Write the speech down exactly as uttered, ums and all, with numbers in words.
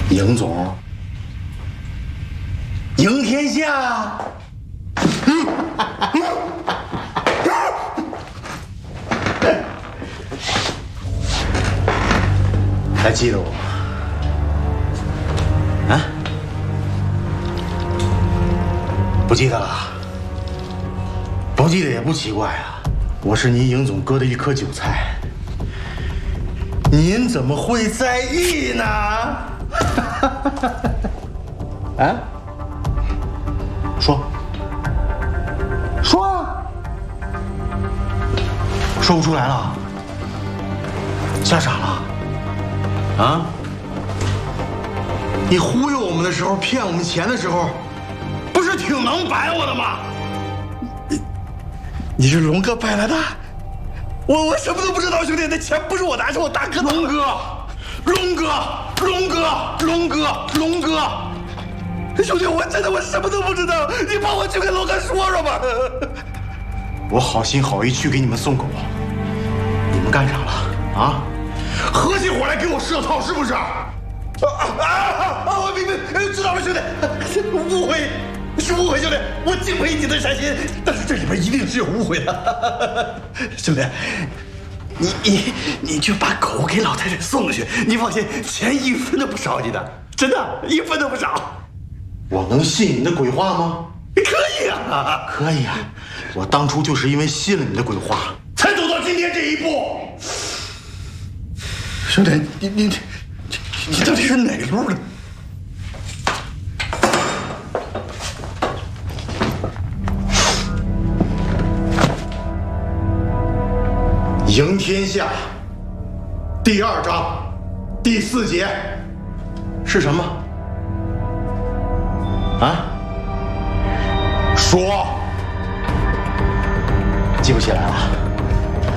赢总，赢天下。嗯嗯、还记得我吗？啊？不记得了？不记得也不奇怪啊，我是您赢总割的一颗韭菜，您怎么会在意呢？啊？说，说，说不出来了，吓傻了，啊？你忽悠我们的时候，骗我们钱的时候，不是挺能摆我的吗？你，你是龙哥摆来的？我我什么都不知道，兄弟，那钱不是我拿，是我大哥。龙哥，龙哥，龙哥，龙哥，龙哥，兄弟，我真的我什么都不知道，你帮我去跟龙哥说说吧。我好心好意去给你们送狗，你们干啥了啊？合起伙来给我设套，是不是？啊啊啊！我明白，知道了，兄弟，误会。是误会，兄弟，我敬佩你的善心，但是这里边一定是有误会的，兄弟，你你你就把狗给老太太送去，你放心，钱一分都不少你的，真的，一分都不少。我能信你的鬼话吗？可以啊，可以啊，我当初就是因为信了你的鬼话，才走到今天这一步。兄弟，你你你你到底是哪路的？赢天下第二章第四节是什么？啊？说，记不起来了。